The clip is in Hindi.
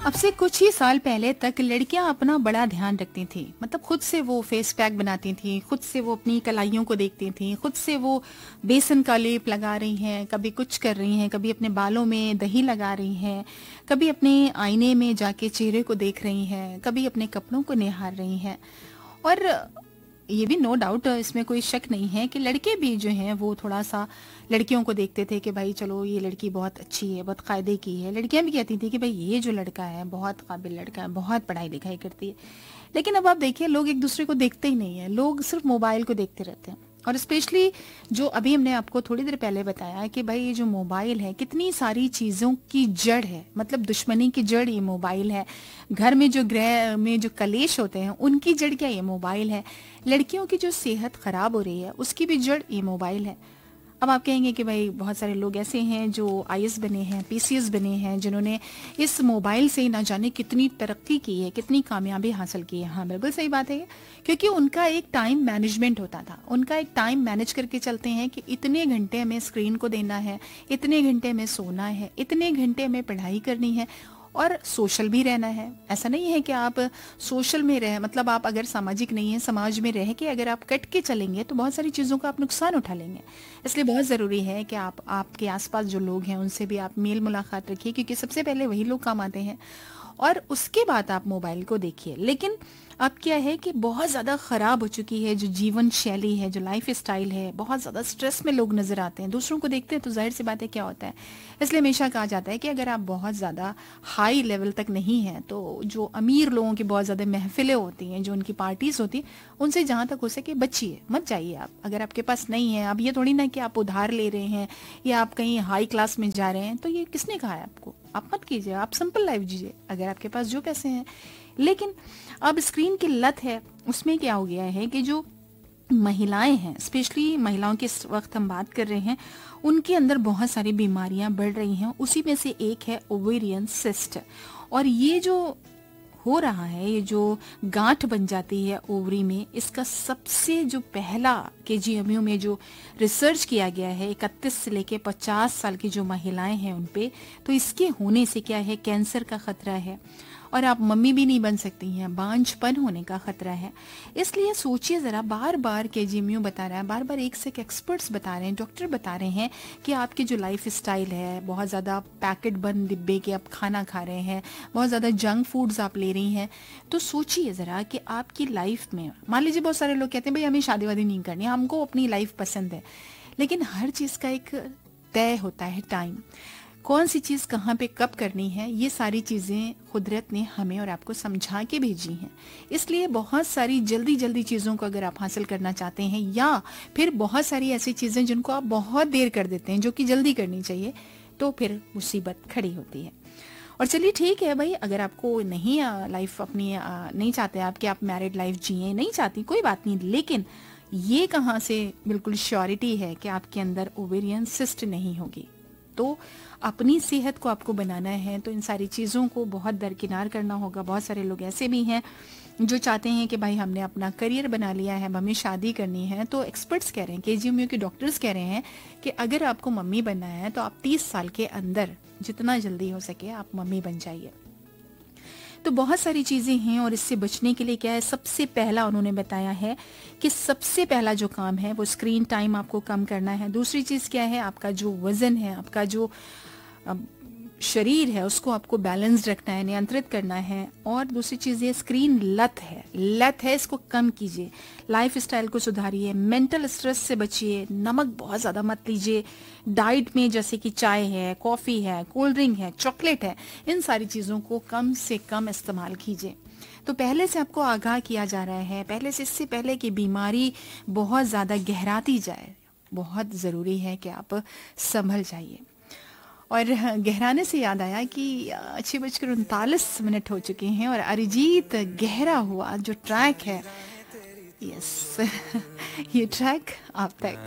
अब से कुछ ही साल पहले तक लड़कियां अपना बड़ा ध्यान रखती थी। मतलब खुद से वो फेस पैक बनाती थी, खुद से वो अपनी कलाइयों को देखती थी, खुद से वो बेसन का लेप लगा रही हैं, कभी कुछ कर रही हैं, कभी अपने बालों में दही लगा रही हैं, कभी अपने आईने में जाके चेहरे को देख रही हैं, कभी अपने कपड़ों को निहार रही हैं। और ये भी नो डाउट, इसमें कोई शक नहीं है कि लड़के भी जो हैं वो थोड़ा सा लड़कियों को देखते थे कि भाई चलो ये लड़की बहुत अच्छी है, बहुत कायदे की है। लड़कियां भी कहती थी कि भाई ये जो लड़का है बहुत काबिल लड़का है, बहुत पढ़ाई लिखाई करती है। लेकिन अब आप देखिए, लोग एक दूसरे को देखते ही नहीं है, लोग सिर्फ मोबाइल को देखते रहते हैं। और स्पेशली जो अभी हमने आपको थोड़ी देर पहले बताया कि भाई ये जो मोबाइल है कितनी सारी चीज़ों की जड़ है, मतलब दुश्मनी की जड़ ये मोबाइल है। घर में जो गृह में जो कलेश होते हैं उनकी जड़ क्या ये मोबाइल है। लड़कियों की जो सेहत खराब हो रही है उसकी भी जड़ ये मोबाइल है। अब आप कहेंगे कि भाई बहुत सारे लोग ऐसे हैं जो आईएएस बने हैं, पीसीएस बने हैं, जिन्होंने इस मोबाइल से ना जाने कितनी तरक्की की है, कितनी कामयाबी हासिल की है। हाँ, बिल्कुल सही बात है ये, क्योंकि उनका एक टाइम मैनेजमेंट होता था। उनका एक टाइम मैनेज करके चलते हैं कि इतने घंटे हमें स्क्रीन को देना है, इतने घंटे में सोना है, इतने घंटे में पढ़ाई करनी है और सोशल भी रहना है। ऐसा नहीं है कि आप सोशल में रह, मतलब आप अगर सामाजिक नहीं है, समाज में रह के अगर आप कट के चलेंगे तो बहुत सारी चीज़ों का आप नुकसान उठा लेंगे। इसलिए बहुत ज़रूरी है कि आप आपके आसपास जो लोग हैं उनसे भी आप मेल मुलाकात रखिए, क्योंकि सबसे पहले वही लोग काम आते हैं और उसके बाद आप मोबाइल को देखिए। लेकिन अब क्या है कि बहुत ज़्यादा ख़राब हो चुकी है जो जीवन शैली है, जो लाइफ स्टाइल है। बहुत ज़्यादा स्ट्रेस में लोग नज़र आते हैं, दूसरों को देखते हैं तो जाहिर सी बात है क्या होता है। इसलिए हमेशा कहा जाता है कि अगर आप बहुत ज़्यादा हाई लेवल तक नहीं हैं तो जो अमीर लोगों की बहुत ज़्यादा महफिलें होती हैं, जो उनकी पार्टीज़ होती हैं, उनसे जहाँ तक हो सके बचिए, मत जाइए आप। अगर आपके पास नहीं है, अब ये थोड़ी ना कि आप उधार ले रहे हैं या आप कहीं हाई क्लास में जा रहे हैं, तो ये किसने कहा है आपको? आप मत कीजिए, आप सिंपल लाइफ जीजिए अगर आपके पास जो पैसे हैं। लेकिन अब स्क्रीन की लत है, उसमें क्या हो गया है कि जो महिलाएं हैं, स्पेशली महिलाओं की इस वक्त हम बात कर रहे हैं, उनके अंदर बहुत सारी बीमारियां बढ़ रही हैं। उसी में से एक है ओवेरियन सिस्ट। और ये जो हो रहा है, ये जो गांठ बन जाती है ओवरी में, इसका सबसे जो पहला केजीएमयू में जो रिसर्च किया गया है 31 से लेके 50 साल की जो महिलाएं हैं उन पे, तो इसके होने से क्या है, कैंसर का खतरा है और आप मम्मी भी नहीं बन सकती हैं, बांझपन होने का खतरा है। इसलिए सोचिए ज़रा, बार बार केजीएमयू बता रहा है, बार बार एक से एक एक्सपर्ट्स बता रहे हैं, डॉक्टर बता रहे हैं कि आपकी जो लाइफ स्टाइल है, बहुत ज़्यादा पैकेट बंद डिब्बे के आप खाना खा रहे हैं, बहुत ज़्यादा जंक फूड्स आप ले रही हैं। तो सोचिए ज़रा कि आपकी लाइफ में, मान लीजिए बहुत सारे लोग कहते हैं भाई हमें शादी वादी नहीं करनी, हमको अपनी लाइफ पसंद है। लेकिन हर चीज़ का एक तय होता है टाइम, कौन सी चीज़ कहाँ पे कब करनी है, ये सारी चीज़ें कुदरत ने हमें और आपको समझा के भेजी हैं। इसलिए बहुत सारी जल्दी जल्दी चीज़ों को अगर आप हासिल करना चाहते हैं, या फिर बहुत सारी ऐसी चीज़ें जिनको आप बहुत देर कर देते हैं जो कि जल्दी करनी चाहिए, तो फिर मुसीबत खड़ी होती है। और चलिए ठीक है भाई, अगर आपको नहीं लाइफ अपनी नहीं चाहते आप कि आप मैरिड लाइफ जिए, नहीं चाहती, कोई बात नहीं। लेकिन ये कहाँ से बिल्कुल श्योरिटी है कि आपके अंदर ओवेरियन सिस्ट नहीं होगी? तो अपनी सेहत को आपको बनाना है तो इन सारी चीज़ों को बहुत दरकिनार करना होगा। बहुत सारे लोग ऐसे भी हैं जो चाहते हैं कि भाई हमने अपना करियर बना लिया है, हमें शादी करनी है, तो एक्सपर्ट्स कह रहे हैं, केजीएमयू के डॉक्टर्स कह रहे हैं कि अगर आपको मम्मी बनना है तो आप 30 साल के अंदर जितना जल्दी हो सके आप मम्मी बन जाइए। तो बहुत सारी चीज़ें हैं और इससे बचने के लिए क्या है, सबसे पहला उन्होंने बताया है कि सबसे पहला जो काम है वो स्क्रीन टाइम आपको कम करना है। दूसरी चीज़ क्या है, आपका जो वज़न है, आपका जो शरीर है, उसको आपको बैलेंस्ड रखना है, नियंत्रित करना है। और दूसरी चीज़ ये स्क्रीन लत है, इसको कम कीजिए, लाइफ स्टाइल को सुधारिए, मेंटल स्ट्रेस से बचिए, नमक बहुत ज़्यादा मत लीजिए। डाइट में जैसे कि चाय है, कॉफ़ी है, कोल्ड ड्रिंक है, चॉकलेट है, इन सारी चीज़ों को कम से कम इस्तेमाल कीजिए। तो पहले से आपको आगाह किया जा रहा है, पहले से, इससे पहले कि बीमारी बहुत ज़्यादा गहराती जाए, बहुत ज़रूरी है कि आप संभल जाइए। और गहराने से याद आया कि 6:39 हो चुके हैं और अरिजीत गहरा हुआ जो ट्रैक है, यस ये ट्रैक आप तक